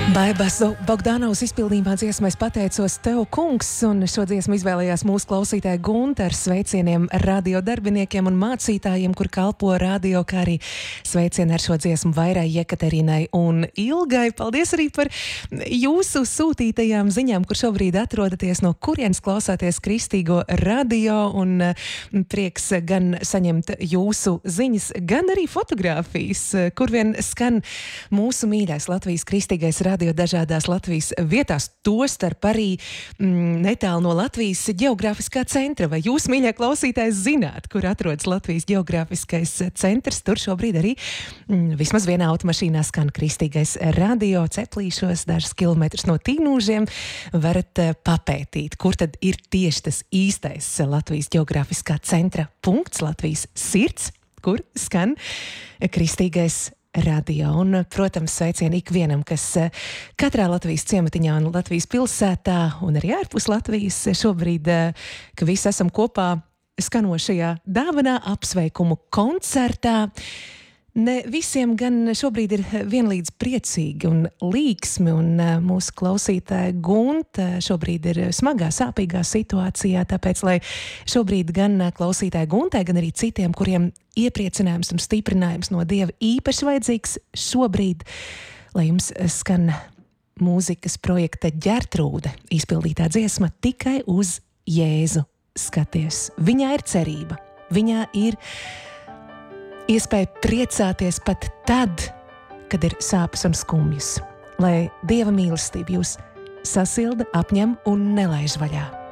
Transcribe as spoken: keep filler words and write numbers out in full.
Baibas Bogdanovs izpildījumā dziesmais pateicos tev, kungs, un šo dziesmu izvēlējās mūsu klausītāja Gunta ar sveicieniem radio darbiniekiem un mācītājiem, kur kalpo radio, kā arī sveicieni ar šo dziesmu Vairai, Jekaterinai un Ilgai. Paldies arī par jūsu sūtītajām ziņām, kur šobrīd atrodaties, no kurienes klausāties Kristīgo radio, un prieks gan saņemt jūsu ziņas, gan arī fotogrāfijas, kur vien skan mūsu mīļais Latvijas Kristīgais radio dažādās Latvijas vietās, tostarp arī mm, netālu no Latvijas ģeogrāfiskā centra. Vai jūs, mīļie klausītājs, zināt, kur atrodas Latvijas ģeogrāfiskais centrs? Tur šobrīd arī mm, vismaz vienā automašīnā skan Kristīgais radio, Ceplīšos, dažas kilometrus no Tīnūžiem. Varat uh, papētīt, kur tad ir tieši tas īstais Latvijas ģeogrāfiskā centra punkts, Latvijas sirds, kur skan Kristīgais radio. Un, protams, sveicieni ikvienam, kas katrā Latvijas ciematiņā un Latvijas pilsētā un arī ārpus Latvijas šobrīd, ka visi esam kopā skanošajā dāvanā apsveikumu koncertā. Ne visiem gan šobrīd ir vienlīdz priecīgi un līksmi, un mūsu klausītāja Gunta šobrīd ir smagā, sāpīgā situācijā, tāpēc, lai šobrīd gan klausītāja Guntai, gan arī citiem, kuriem iepriecinājums un stiprinājums no Dieva īpaši vajadzīgs šobrīd, lai jums skan mūzikas projekta Ģertrūde izpildītā dziesma Tikai uz Jēzu skaties. Viņā ir cerība, viņā ir iespēja priecāties pat tad, kad ir sāpes un skumjas, lai Dieva mīlestība jūs sasilda, apņem un nelaiž vaļā.